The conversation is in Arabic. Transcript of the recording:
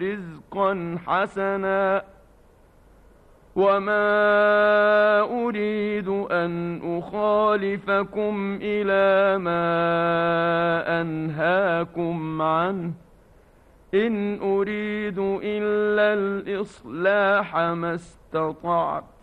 رزقا حسنا وما أريد أن أخالفكم إلى ما أنهاكم عنه إن أريد إلا الإصلاح ما استطعت